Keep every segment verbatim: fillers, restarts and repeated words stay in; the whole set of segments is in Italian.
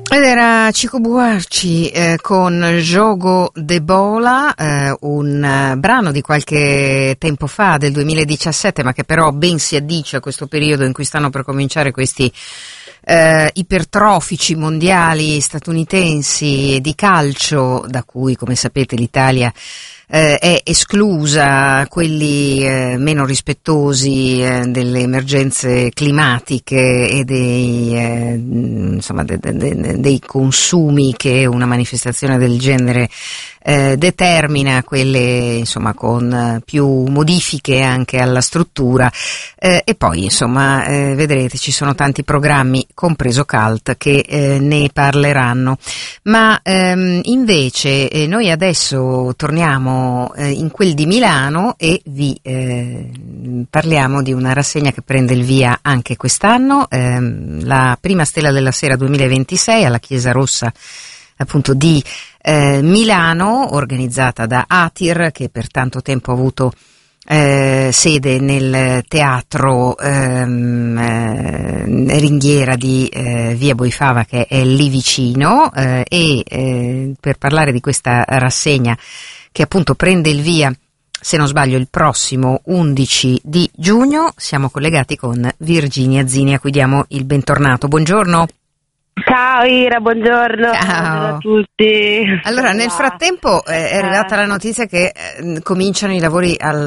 Ed era Chico Buarci eh, con Jogo de Bola, eh, un eh, brano di qualche tempo fa, del duemiladiciassette, ma che però ben si addice a questo periodo in cui stanno per cominciare questi eh, ipertrofici mondiali statunitensi di calcio, da cui, come sapete, l'Italia Eh, è esclusa, quelli eh, meno rispettosi eh, delle emergenze climatiche e dei, eh, insomma, de, de, de, dei consumi che una manifestazione del genere eh, determina, quelle insomma con più modifiche anche alla struttura, eh, e poi insomma eh, vedrete, ci sono tanti programmi, compreso Cult, che eh, ne parleranno. Ma ehm, invece eh, noi adesso torniamo in quel di Milano e vi eh, parliamo di una rassegna che prende il via anche quest'anno, ehm, la prima Stella della Sera duemilaventisei alla Chiesa Rossa appunto di eh, Milano, organizzata da Atir, che per tanto tempo ha avuto eh, sede nel teatro ehm, eh, Ringhiera di eh, via Boifava, che è lì vicino, eh, e eh, per parlare di questa rassegna che appunto prende il via, se non sbaglio, il prossimo undici di giugno, siamo collegati con Virginia Zini, a cui diamo il bentornato. Buongiorno. Ciao Ira, buongiorno. Ciao. Buongiorno a tutti. Allora, nel frattempo eh, è arrivata la notizia che eh, cominciano i lavori al,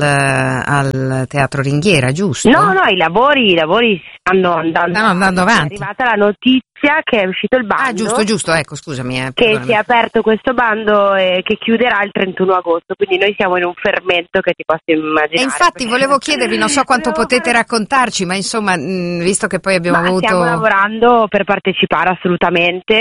al Teatro Ringhiera, giusto? No, no, i lavori, i lavori stanno andando, stanno andando avanti. È arrivata la notizia che è uscito il bando. Ah, giusto, giusto, ecco, scusami. Eh, che si è aperto questo bando e che chiuderà il trentuno agosto, quindi noi siamo in un fermento che ti posso immaginare. E infatti volevo chiedervi, non so quanto potete fare... raccontarci, ma insomma, mh, visto che poi abbiamo ma avuto... Stiamo lavorando per partecipare assolutamente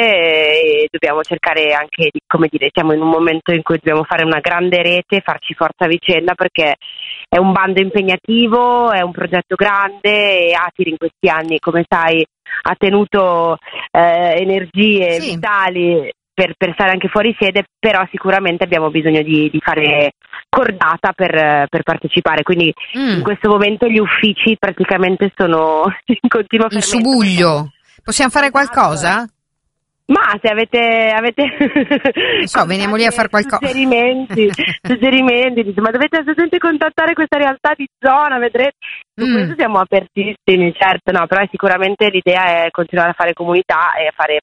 e dobbiamo cercare anche di, come dire, siamo in un momento in cui dobbiamo fare una grande rete, farci forza a vicenda, perché è un bando impegnativo, è un progetto grande e Atir in questi anni, come sai, ha tenuto eh, energie sì. vitali per, per stare anche fuori sede, però sicuramente abbiamo bisogno di, di fare cordata per, per partecipare, quindi mm. in questo momento gli uffici praticamente sono in continuo fermento. In subuglio. Possiamo fare qualcosa? Ma se avete, avete non so, veniamo lì a fare qualcosa. Suggerimenti, suggerimenti, dice, ma dovete assolutamente contattare questa realtà di zona, vedrete. Su mm. questo siamo apertissimi, certo, no, però sicuramente l'idea è continuare a fare comunità e a fare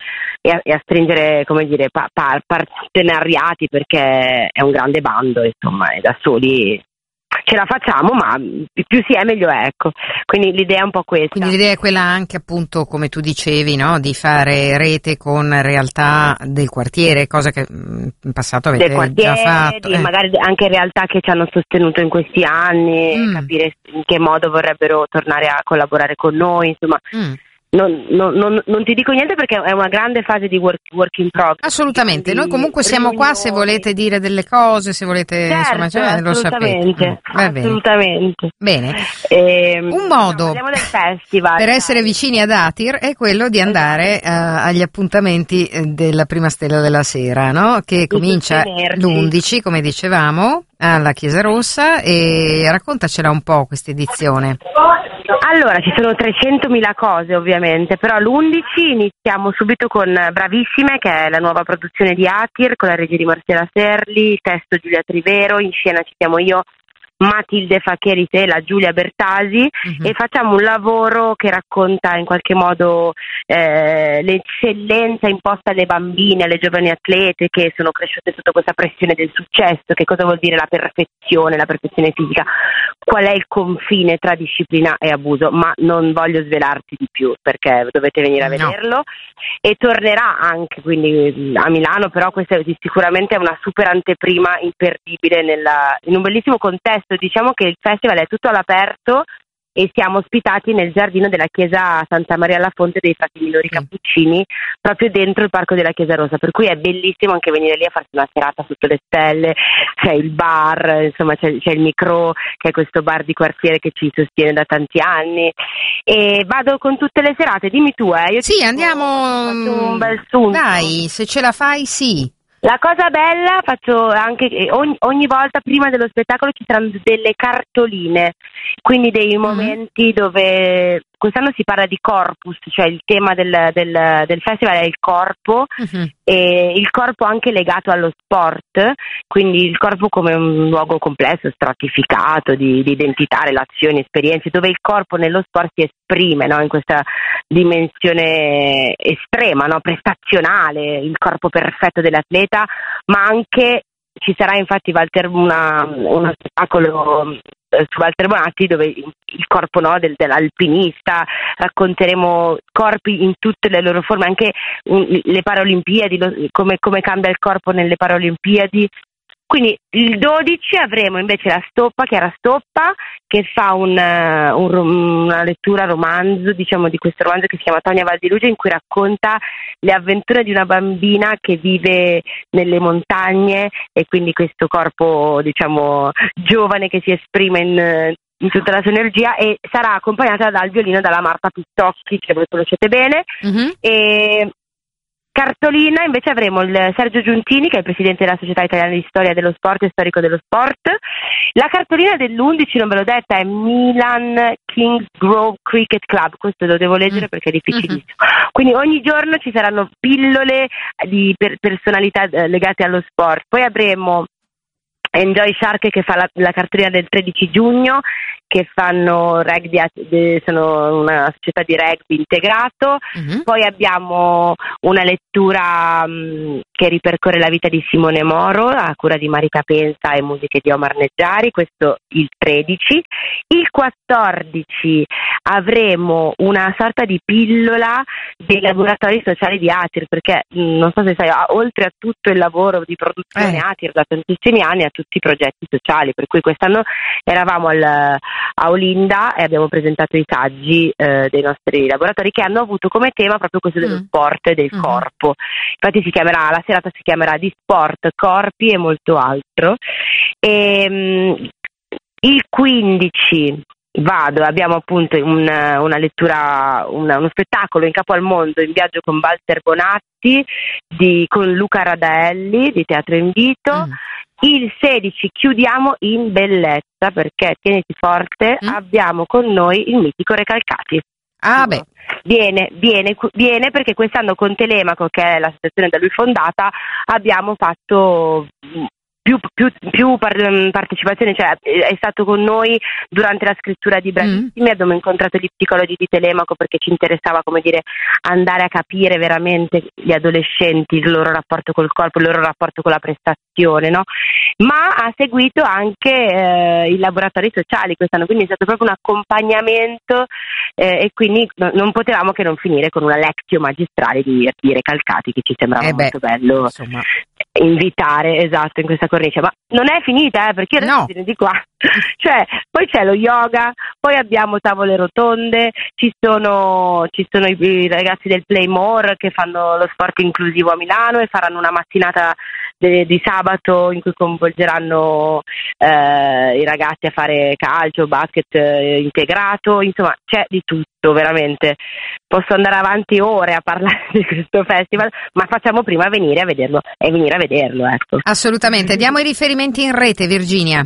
e a, e a stringere, come dire, pa, pa, partenariati, perché è un grande bando, insomma, e da soli ce la facciamo, ma più si è meglio è, ecco. Quindi l'idea è un po' questa. Quindi l'idea è quella anche, appunto, come tu dicevi, no, di fare rete con realtà del quartiere, cosa che in passato avete già fatto. Di, eh. Magari anche realtà che ci hanno sostenuto in questi anni, mm. capire in che modo vorrebbero tornare a collaborare con noi, insomma. Mm. Non, non, non, non ti dico niente perché è una grande fase di work, work in progress. Assolutamente, noi comunque siamo qua se volete dire delle cose, se volete, certo, insomma, cioè, lo sapete. Va assolutamente. Bene. Eh, un modo no, del festival, per dai. essere vicini ad Atir è quello di andare uh, agli appuntamenti della prima Stella della Sera, no? Che comincia l'undici, come dicevamo, alla Chiesa Rossa, e raccontacela un po' questa edizione. Allora, ci sono trecentomila cose ovviamente, però l'undici iniziamo subito con Bravissime, che è la nuova produzione di Atir, con la regia di Marcella Serli, il testo Giulia Trivero, in scena ci siamo io, Matilde Faccheris e la Giulia Bertasi, uh-huh. e facciamo un lavoro che racconta in qualche modo eh, l'eccellenza imposta alle bambine, alle giovani atlete che sono cresciute sotto questa pressione del successo. Che cosa vuol dire la perfezione, la perfezione fisica, qual è il confine tra disciplina e abuso, ma non voglio svelarti di più perché dovete venire a vederlo. No. E tornerà anche quindi a Milano, però questa è sicuramente una super anteprima imperdibile nella, in un bellissimo contesto. Diciamo che il festival è tutto all'aperto e siamo ospitati nel giardino della chiesa Santa Maria alla Fonte dei Frati Minori Cappuccini, proprio dentro il parco della Chiesa Rossa, per cui è bellissimo anche venire lì a farsi una serata sotto le stelle. C'è il bar, insomma c'è, c'è il Micro, che è questo bar di quartiere che ci sostiene da tanti anni, e vado con tutte le serate. Dimmi tu, eh io sì, andiamo, un bel sunto. Dai, se ce la fai, sì. La cosa bella, faccio anche ogni, ogni volta prima dello spettacolo ci saranno delle cartoline, quindi dei momenti mm. dove quest'anno si parla di corpus, cioè il tema del, del, del festival è il corpo, uh-huh. e il corpo anche legato allo sport, quindi il corpo come un luogo complesso, stratificato di, di identità, relazioni, esperienze, dove il corpo nello sport si esprime, no? In questa dimensione estrema, no? Prestazionale, il corpo perfetto dell'atleta, ma anche ci sarà infatti Walter, una, uno spettacolo su Walter Bonatti dove il corpo, no, del, dell'alpinista, racconteremo corpi in tutte le loro forme, anche um, le Paralimpiadi, lo, come, come cambia il corpo nelle Paralimpiadi. Quindi il dodici avremo invece la Stoppa, Chiara Stoppa, che fa un, un, una lettura romanzo, diciamo, di questo romanzo che si chiama Tonia Valdiluce, in cui racconta le avventure di una bambina che vive nelle montagne, e quindi questo corpo, diciamo, giovane che si esprime in, in tutta la sua energia, e sarà accompagnata dal violino dalla Marta Pistocchi, che voi conoscete bene. Mm-hmm. E cartolina invece avremo il Sergio Giuntini, che è il presidente della Società Italiana di Storia dello Sport e storico dello sport. La cartolina dell'undici, non ve l'ho detta, è Milan Kings Grove Cricket Club, questo lo devo leggere mm. perché è difficilissimo. Mm-hmm. Quindi ogni giorno ci saranno pillole di per- personalità eh, legate allo sport. Poi avremo Enjoy Shark, che fa la, la cartolina del tredici giugno, che fanno rugby, sono una società di rugby integrato. Uh-huh. Poi abbiamo una lettura um, che ripercorre la vita di Simone Moro a cura di Marita Pensa e musiche di Omar Neggiari, questo il tredici. Il quattordici avremo una sorta di pillola dei laboratori sociali di Atir, perché mh, non so se sai, oltre a tutto il lavoro di produzione eh. Atir da tantissimi anni, ha tutti i progetti sociali, per cui quest'anno eravamo al a Olinda e abbiamo presentato i saggi eh, dei nostri laboratori, che hanno avuto come tema proprio questo dello mm. sport e del mm. corpo. Infatti si chiamerà, la serata si chiamerà di sport, corpi e molto altro. E, mh, il quindici vado, abbiamo appunto un, una lettura, una, uno spettacolo in capo al mondo in viaggio con Walter Bonatti di, con Luca Radaelli di Teatro Invito. Mm. Il sedici chiudiamo in bellezza, perché tieniti forte, mm. abbiamo con noi il mitico Recalcati. Ah beh. Viene, viene, viene perché quest'anno con Telemaco, che è l'associazione da lui fondata, abbiamo fatto più, più, più partecipazione, cioè è stato con noi durante la scrittura di Bravissimi, mm. abbiamo incontrato gli psicologi di Telemaco perché ci interessava, come dire, andare a capire veramente gli adolescenti, il loro rapporto col corpo, il loro rapporto con la prestazione, no? Ma ha seguito anche eh, i laboratori sociali quest'anno, quindi è stato proprio un accompagnamento eh, e quindi no, non potevamo che non finire con una lectio magistrale di, di Recalcati, che ci sembrava eh beh, molto bello insomma. invitare, esatto, in questa cornice. Ma non è finita, eh, perché io adesso no. di qua, cioè poi c'è lo yoga, poi abbiamo tavole rotonde, ci sono ci sono i, i ragazzi del Play More che fanno lo sport inclusivo a Milano e faranno una mattinata de, di sabato in cui coinvolgeranno eh, i ragazzi a fare calcio, basket eh, integrato, insomma c'è di tutto veramente. Posso andare avanti ore a parlare di questo festival, ma facciamo prima venire a vederlo e venire a vederlo, ecco. Assolutamente. Diamo i riferimenti in rete, Virginia.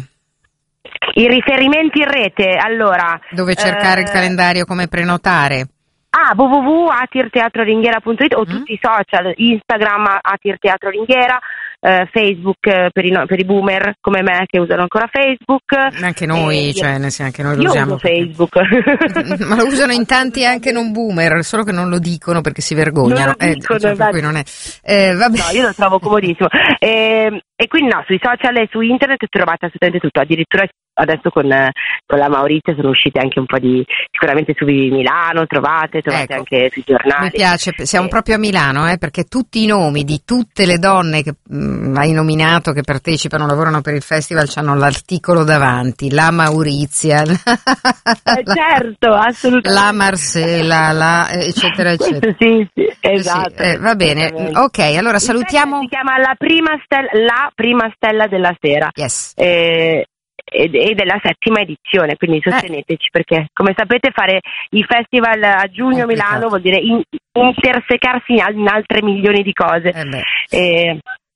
I riferimenti in rete, allora... Dove cercare eh... il calendario, come prenotare? Ah, w w w punto atir teatro ringhiera punto it o mm. tutti i social, Instagram Atir Teatro Ringhiera, eh, Facebook eh, per, i no, per i boomer come me che usano ancora Facebook. Anche noi, eh, cioè, io, anche noi lo io usiamo. Uso Facebook. Ma lo usano in tanti anche non boomer, solo che non lo dicono perché si vergognano. Non lo dicono, eh, cioè, per cui non è... eh, vabbè. No, io lo trovo comodissimo. eh, e quindi no, sui social e su internet trovate assolutamente tutto, addirittura adesso con, con la Maurizia sono uscite anche un po' di, sicuramente su Milano trovate, trovate ecco, anche sui giornali. Mi piace, siamo eh. proprio a Milano, eh, perché tutti i nomi di tutte le donne che mh, hai nominato, che partecipano, lavorano per il festival, hanno l'articolo davanti, la Maurizia, eh, certo, assolutamente, la Marcella, la, eccetera, eccetera. Sì, sì, esatto. Sì, eh, va bene, ok, allora salutiamo. Si chiama la prima stella, la prima stella della sera. Yes. Eh, e della settima edizione, quindi sosteneteci, eh. perché come sapete fare i festival a giugno a Milano vuol dire in, intersecarsi in altre milioni di cose. Eh beh. E,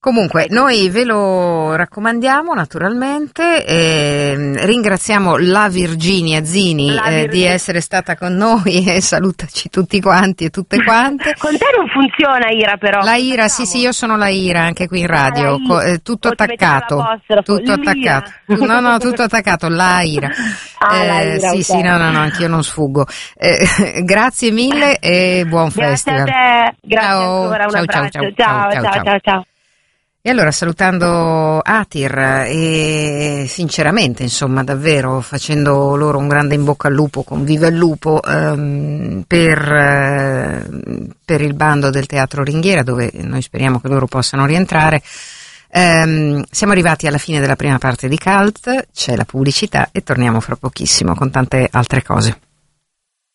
Comunque, noi ve lo raccomandiamo naturalmente, e ringraziamo la Virginia Zini La eh, Virginia. di essere stata con noi e salutaci tutti quanti e tutte quante. Con te non funziona Ira però. La Ira, sì sì, io sono la Ira anche qui in radio, Ah, co- eh, tutto o ti metti attaccato, l'apostrofo, tutto l'Ira. attaccato, no no, tutto attaccato, la Ira. Ah, la Eh, Ira, sì ok. sì, no no no, anch'io non sfuggo. Eh, grazie mille e buon Grazie festival. a te, grazie Ciao, ancora, un ciao, abbraccio. ciao, ciao, ciao, ciao, ciao, ciao. ciao, ciao. E allora salutando Atir e sinceramente insomma davvero facendo loro un grande in bocca al lupo con Viva il Lupo ehm, per, eh, per il bando del Teatro Ringhiera, dove noi speriamo che loro possano rientrare. Ehm, siamo arrivati alla fine della prima parte di Cult, c'è la pubblicità e torniamo fra pochissimo con tante altre cose.